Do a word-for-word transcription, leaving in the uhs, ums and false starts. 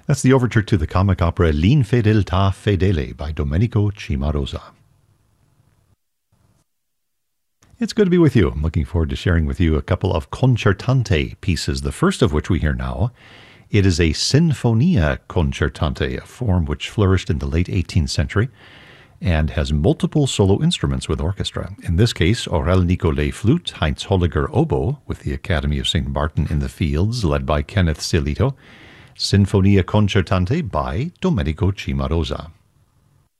That's the overture to the comic opera L'Infedeltà Fedele by Domenico Cimarosa. It's good to be with you. I'm looking forward to sharing with you a couple of concertante pieces, the first of which we hear now. It is a sinfonia concertante, a form which flourished in the late eighteenth century and has multiple solo instruments with orchestra. In this case, Aurel Nicolai flute, Heinz Holliger oboe, with the Academy of Saint Martin in the Fields, led by Kenneth Silito. Sinfonia Concertante by Domenico Cimarosa.